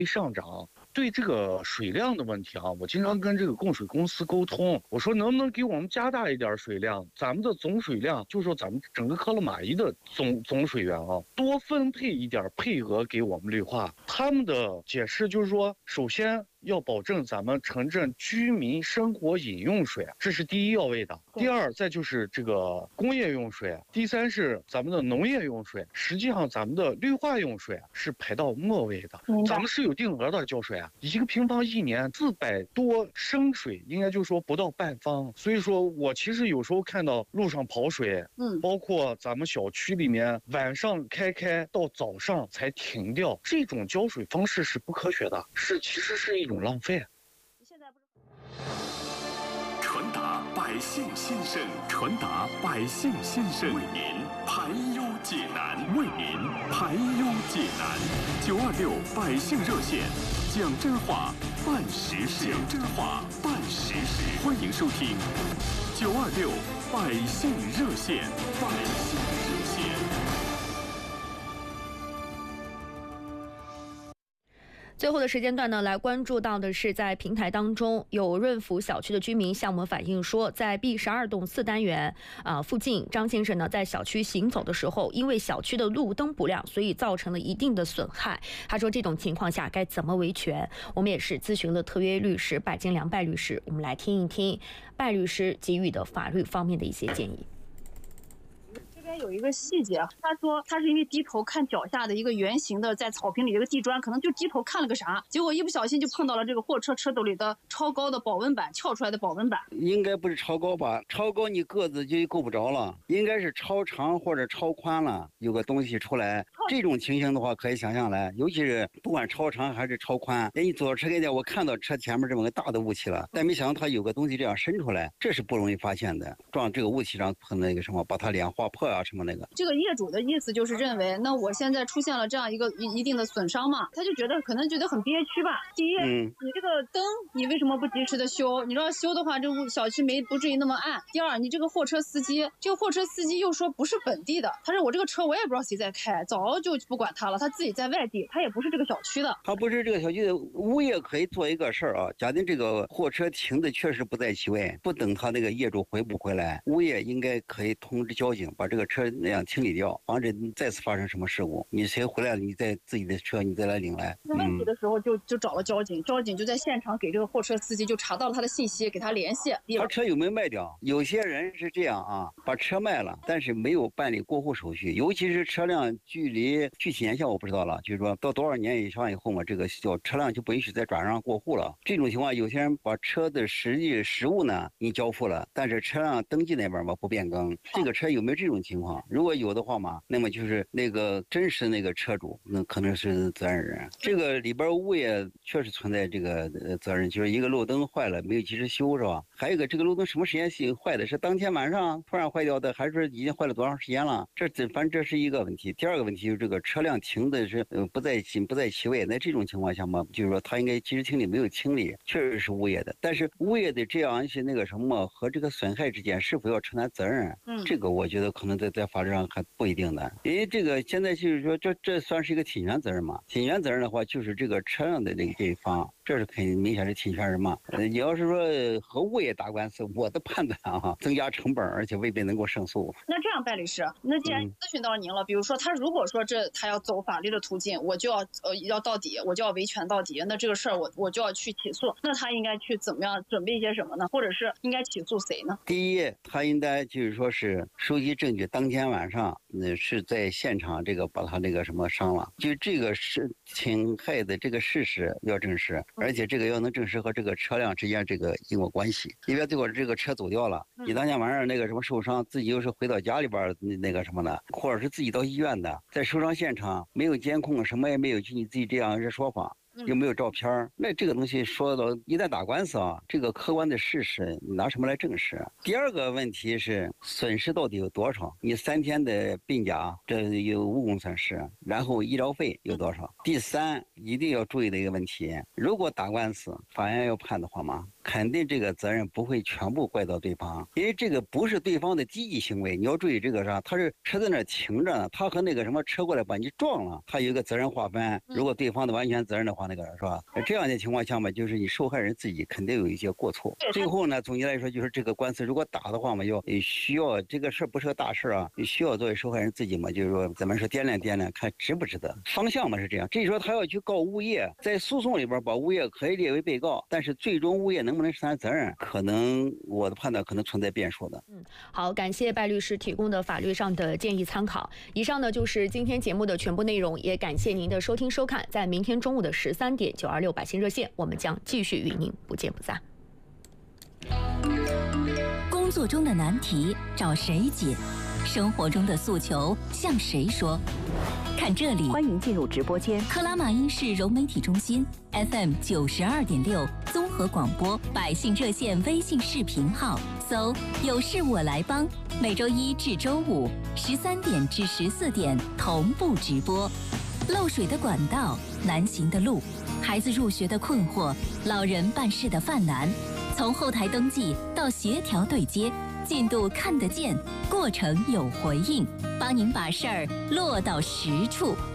上涨。对这个水量的问题啊，我经常跟这个供水公司沟通，我说能不能给我们加大一点水量，咱们的总水量，就是说咱们整个科勒玛依的总水源啊，多分配一点配额给我们绿化。他们的解释就是说，首先要保证咱们城镇居民生活饮用水，这是第一要位的。第二，再就是这个工业用水，第三是咱们的农业用水。实际上，咱们的绿化用水是排到末位的。咱们是有定额的交水啊，1个平方一年400多升水，应该就是说不到半方。所以说我其实有时候看到路上跑水，包括咱们小区里面晚上开到早上才停掉，这种浇水方式是不科学的，其实是一种浪费。 传达百姓心声，传达百姓心声，为您排忧解难，为您排忧解难。926百姓热线，讲真话，办实事，讲真话，办实事。欢迎收听926百姓热线，百姓热线。 最后的时间段呢，来关注到的是在平台当中，有润福小区的居民向我们反映说，在 B12栋4单元附近，张先生呢在小区行走的时候，因为小区的路灯不亮，所以造成了一定的损害。他说这种情况下该怎么维权？我们也是咨询了特约律师拜金良拜律师，我们来听一听拜律师给予的法律方面的一些建议。 这边有一个细节，他说他是因为低头看脚下的一个圆形的在草坪里这个地砖，可能就低头看了个啥，结果一不小心就碰到了这个货车车斗里的超高的保温板，翘出来的保温板。 应该不是超高吧？超高你个子就够不着了，应该是超长或者超宽了，有个东西出来。这种情形的话可以想象来，尤其是不管超长还是超宽，你左车跟前我看到车前面这么个大的雾气了，但没想到它有个东西这样伸出来，这是不容易发现的。撞这个雾气上碰那个什么，把它脸划破啊什么那个。 这个业主的意思就是认为，那我现在出现了这样一定的损伤嘛，他就可能觉得很憋屈吧。第一，你这个灯你为什么不及时的修？你要修的话，这小区不至于那么暗。第二，你这个货车司机又说不是本地的，他说我这个车我也不知道谁在开，早就不管他了，他自己在外地，他也不是这个小区的。 他不是这个小区的，物业可以做一个事儿啊，假定这个货车停的确实不在其位，不等他那个业主回不回来，物业应该可以通知交警把这个车那样清理掉，防止再次发生什么事故。你谁回来了，你再自己的车你再来领来。 有问题的时候就找了交警，交警就在现场给这个货车司机就查到了他的信息，给他联系。 他车有没有卖掉？有些人是这样啊，把车卖了，但是没有办理过户手续，尤其是车辆距离具体年限我不知道了，就是说到多少年以上以后嘛，这个车辆就不允许再转让过户了。这种情况，有些人把车的实物呢你交付了，但是车辆登记那边嘛不变更，这个车有没有这种情况？如果有的话嘛，那么就是那个真实那个车主那可能是责任人。这个里边物业确实存在这个责任，就是一个路灯坏了没有及时修是吧？还有一个这个路灯什么时间坏的？是当天晚上突然坏掉的，还是已经坏了多长时间了？反正这是一个问题。第二个问题就是这个车辆停的是不在其位，那这种情况下嘛，就是说他应该及时清理，没有清理，确实是物业的。但是物业的这样一些那个什么和这个损害之间是否要承担责任？这个我觉得可能在法律上还不一定的，因为这个现在就是说这算是一个侵权责任嘛。侵权责任的话，就是这个车辆的这一方，这是很明显是侵权人嘛。你要是说和物业打官司，我的判断啊，增加成本，而且未必能够胜诉。 那这样，拜律师，那既然咨询到您了，比如说他如果说他要走法律的途径，我就要到底，我就要维权到底，那这个事儿我就要去起诉，那他应该去怎么样准备一些什么呢？或者是应该起诉谁呢？ 第一，他应该就是说是收集证据，当天晚上是在现场这个把他这个什么伤了，就这个是侵害的这个事实要证实，而且这个要能证实和这个车辆之间这个因果关系。因为最后这个车走掉了，你当天晚上那个什么受伤，自己又是回到家里边那个什么的，或者是自己到医院的，在受伤现场没有监控，什么也没有，就你自己这样一个说法。有没有照片？那这个东西说到一旦打官司啊，这个客观的事实你拿什么来证实？第二个问题是损失到底有多少？你3天的病假，这有误工损失，然后医疗费有多少？第三，一定要注意的一个问题，如果打官司，法院要判的话嘛， 肯定这个责任不会全部怪到对方，因为这个不是对方的积极行为。你要注意这个啥，他是车在那停着呢，他和那个什么车过来把你撞了，他有一个责任划分。如果对方的完全责任的话，那个是吧？这样的情况下嘛，就是你受害人自己肯定有一些过错。最后呢，总结来说就是这个官司如果打的话嘛，需要这个事不是个大事啊，需要作为受害人自己嘛，就是说咱们说掂量掂量，看值不值得。方向嘛是这样。至于说他要去告物业，在诉讼里边把物业可以列为被告，但是最终物业能不能承担责任，可能我的判断可能存在变数的。 好，感谢拜律师提供的法律上的建议参考。以上呢就是今天节目的全部内容，也感谢您的收听收看。在明天中午的13点，926百姓热线，我们将继续与您不见不散。 工作中的难题找谁解？生活中的诉求向谁说？看这里， 欢迎进入直播间。 克拉玛依市融媒体中心 FM 92.6综合广播百姓热线微信视频号，搜“有事我来帮”，每周一至周五13点至14点同步直播。漏水的管道，难行的路，孩子入学的困惑，老人办事的犯难，从后台登记到协调对接，进度看得见，过程有回应，帮您把事儿落到实处。